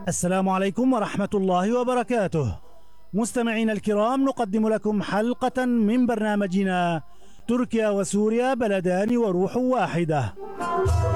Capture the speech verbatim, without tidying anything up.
السلام عليكم ورحمة الله وبركاته. مستمعينا الكرام، نقدم لكم حلقة من برنامجنا تركيا وسوريا بلدان وروح واحدة.